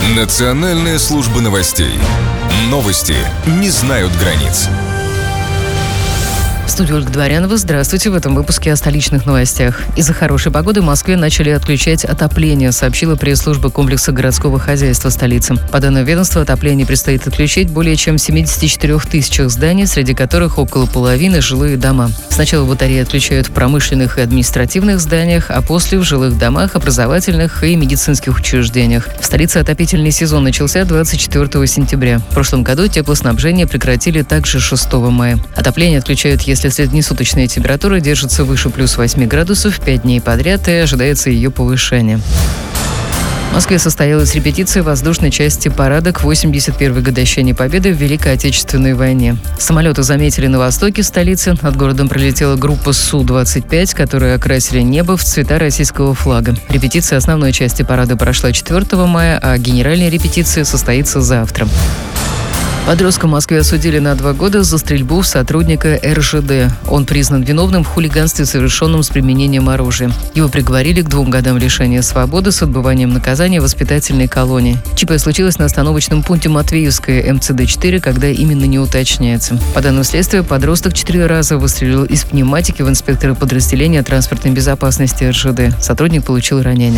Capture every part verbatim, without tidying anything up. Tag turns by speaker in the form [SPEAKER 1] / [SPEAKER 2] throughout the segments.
[SPEAKER 1] Национальная служба новостей. Новости не знают границ.
[SPEAKER 2] В студии Ольга Дворянова. Здравствуйте. В этом выпуске о столичных новостях. Из-за хорошей погоды в Москве начали отключать отопление, сообщила пресс-служба комплекса городского хозяйства столицы. По данным ведомства, отопление предстоит отключить более чем в семидесяти четырёх тысячах зданий, среди которых около половины жилые дома. Сначала батареи отключают в промышленных и административных зданиях, а после в жилых домах, образовательных и медицинских учреждениях. В столице отопительный сезон начался двадцать четвёртого сентября. В прошлом году теплоснабжение прекратили также шестого мая. Отопление отключают, если среднесуточная температура держится выше плюс восьми градусов пять дней подряд и ожидается ее повышение. В Москве состоялась репетиция воздушной части парада к восемьдесят первой годовщине Победы в Великой Отечественной войне. Самолеты заметили на востоке столицы. Над городом пролетела группа Су двадцать пять, которые окрасили небо в цвета российского флага. Репетиция основной части парада прошла четвёртого мая, а генеральная репетиция состоится завтра. Подростка в Москве осудили на два года за стрельбу в сотрудника эр жэ дэ. Он признан виновным в хулиганстве, совершенном с применением оружия. Его приговорили к двум годам лишения свободы с отбыванием наказания в воспитательной колонии. ЧП случилось на остановочном пункте Матвеевская, эм цэ дэ четыре, когда именно не уточняется. По данным следствия, подросток четыре раза выстрелил из пневматики в инспектора подразделения транспортной безопасности эр жэ дэ. Сотрудник получил ранение.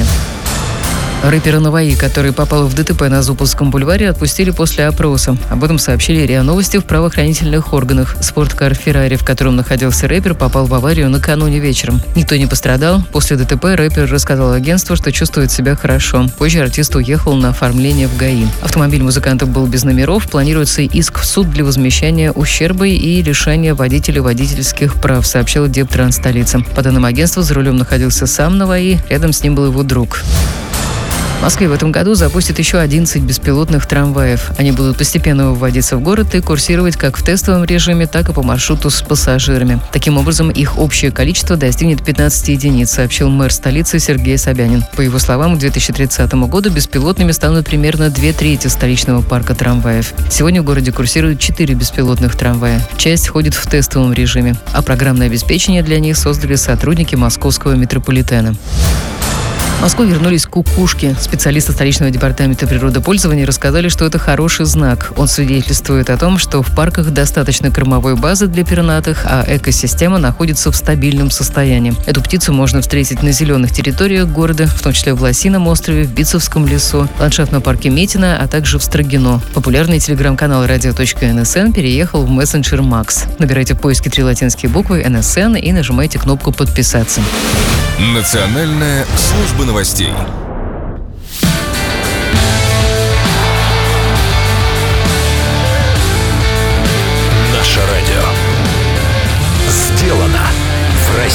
[SPEAKER 2] Рэпера Наваи, который попал в дэ тэ пэ на Зубовском бульваре, отпустили после опроса. Об этом сообщили РИА Новости в правоохранительных органах. Спорткар «Феррари», в котором находился рэпер, попал в аварию накануне вечером. Никто не пострадал. После дэ тэ пэ рэпер рассказал агентству, что чувствует себя хорошо. Позже артист уехал на оформление в гэ а и. Автомобиль музыканта был без номеров. Планируется иск в суд для возмещения ущерба и лишения водителя водительских прав, сообщил Дептранс столицы. По данным агентства, за рулем находился сам Наваи, рядом с ним был его друг. В Москве в этом году запустят еще одиннадцать беспилотных трамваев. Они будут постепенно вводиться в город и курсировать как в тестовом режиме, так и по маршруту с пассажирами. Таким образом, их общее количество достигнет пятнадцати единиц, сообщил мэр столицы Сергей Собянин. По его словам, к две тысячи тридцатому году беспилотными станут примерно две трети столичного парка трамваев. Сегодня в городе курсируют четыре беспилотных трамвая. Часть ходит в тестовом режиме, а программное обеспечение для них создали сотрудники московского метрополитена. В Москву вернулись кукушки. Специалисты столичного департамента природопользования рассказали, что это хороший знак. Он свидетельствует о том, что в парках достаточно кормовой базы для пернатых, а экосистема находится в стабильном состоянии. Эту птицу можно встретить на зеленых территориях города, в том числе в Лосином острове, в Битцевском лесу, в ландшафтном парке Метино, а также в Строгино. Популярный телеграм-канал радио точка эн эс эн переехал в мессенджер Макс. Набирайте в поиске три латинские буквы эн эс эн и нажимайте кнопку «Подписаться».
[SPEAKER 1] Национальная служба новостей.